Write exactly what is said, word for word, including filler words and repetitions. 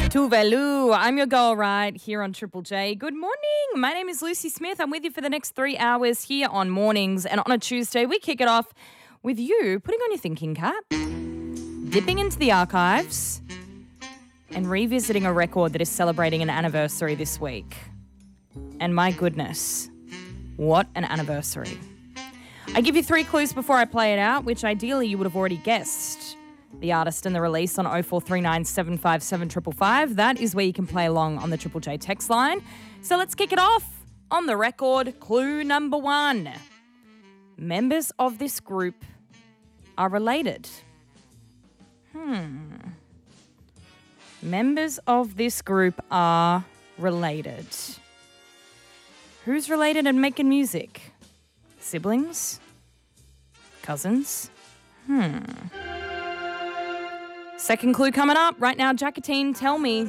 Tuvalu, I'm your girl right here on Triple J. Good morning. My name is Lucy Smith. I'm with you for the next three hours here on Mornings. And on a Tuesday, we kick it off with you putting on your thinking cap, dipping into the archives, and revisiting a record that is celebrating an anniversary this week. And my goodness, what an anniversary. I give you three clues before I play it out, which ideally you would have already guessed. The artist and the release on oh four three nine, seven five seven, five five five. That is where you can play along on the Triple J text line. So let's kick it off on the record. Clue number one. Members of this group are related. Hmm. Members of this group are related. Who's related and making music? Siblings? Cousins? Hmm. Second clue coming up. Right now, Jackatine, tell me